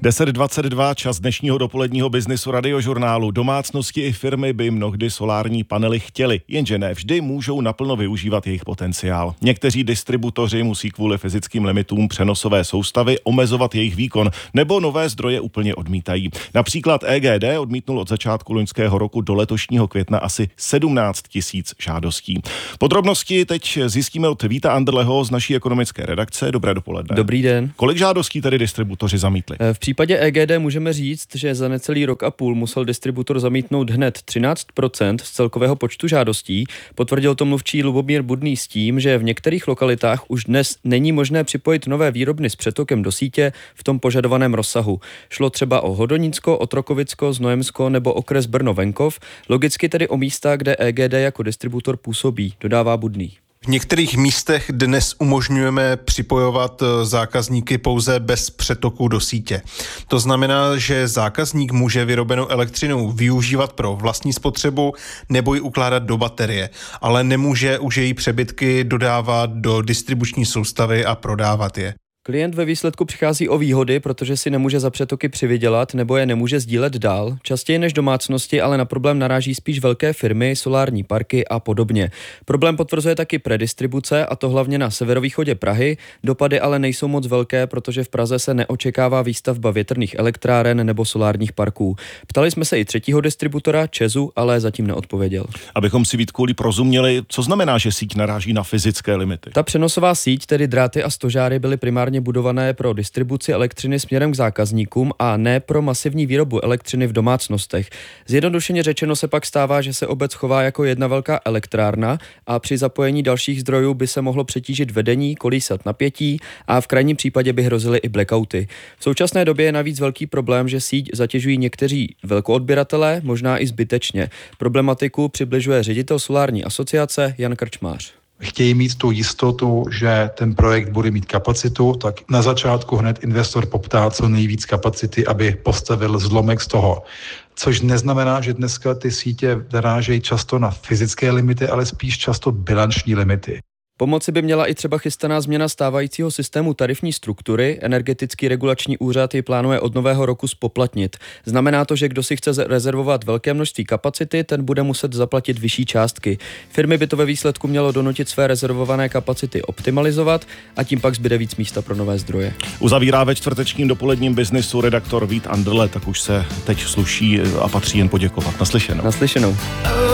10:22, čas dnešního dopoledního Businessu Radiožurnálu. Domácnosti i firmy by mnohdy solární panely chtěly, jenže ne vždy můžou naplno využívat jejich potenciál. Někteří distributoři musí kvůli fyzickým limitům přenosové soustavy omezovat jejich výkon, nebo nové zdroje úplně odmítají. Například EGD odmítnul od začátku loňského roku do letošního května asi 17 000 žádostí. Podrobnosti teď zjistíme od Víta Anderleho z naší ekonomické redakce. Dobré dopoledne. Dobrý den. Kolik žádostí tedy distributoři zamítli? V případě EGD můžeme říct, že za necelý rok a půl musel distributor zamítnout hned 13% z celkového počtu žádostí. Potvrdil to mluvčí Lubomír Budný s tím, že v některých lokalitách už dnes není možné připojit nové výrobny s přetokem do sítě v tom požadovaném rozsahu. Šlo třeba o Hodonícko, Otrokovicko, Znojemsko nebo okres Brno-Venkov, logicky tedy o místa, kde EGD jako distributor působí, dodává Budný. V některých místech dnes umožňujeme připojovat zákazníky pouze bez přetoku do sítě. To znamená, že zákazník může vyrobenou elektřinu využívat pro vlastní spotřebu nebo ji ukládat do baterie, ale nemůže už její přebytky dodávat do distribuční soustavy a prodávat je. Klient ve výsledku přichází o výhody, protože si nemůže za přetoky přivydělat nebo je nemůže sdílet dál. Častěji než domácnosti, ale na problém naráží spíš velké firmy, solární parky a podobně. Problém potvrzuje taky predistribuce, a to hlavně na severovýchodě Prahy. Dopady ale nejsou moc velké, protože v Praze se neočekává výstavba větrných elektráren nebo solárních parků. Ptali jsme se i třetího distributora, ČEZu, ale zatím neodpověděl. Abychom si Vítku líp rozuměli, co znamená, že síť naráží na fyzické limity? Ta přenosová síť, tedy dráty a stožáry, byly primárně budované pro distribuci elektřiny směrem k zákazníkům a ne pro masivní výrobu elektřiny v domácnostech. Zjednodušeně řečeno se pak stává, že se obec chová jako jedna velká elektrárna a při zapojení dalších zdrojů by se mohlo přetížit vedení, kolísat napětí a v krajním případě by hrozily i blackouty. V současné době je navíc velký problém, že síť zatěžují někteří velkoodběratelé, možná i zbytečně. Problematiku přibližuje ředitel solární asociace Jan Krčmář. Chtějí mít tu jistotu, že ten projekt bude mít kapacitu, tak na začátku hned investor poptá co nejvíc kapacity, aby postavil zlomek z toho. Což neznamená, že dneska ty sítě narážejí často na fyzické limity, ale spíš často bilanční limity. Pomoci by měla i třeba chystaná změna stávajícího systému tarifní struktury. Energetický regulační úřad ji plánuje od nového roku spoplatnit. Znamená to, že kdo si chce rezervovat velké množství kapacity, ten bude muset zaplatit vyšší částky. Firmy by to ve výsledku mělo donutit své rezervované kapacity optimalizovat a tím pak zbyde víc místa pro nové zdroje. Uzavírá ve čtvrtečním dopoledním Businessu redaktor Vít Anderle, tak už se teď sluší a patří jen poděkovat. Naslyšenou. Naslyšenou.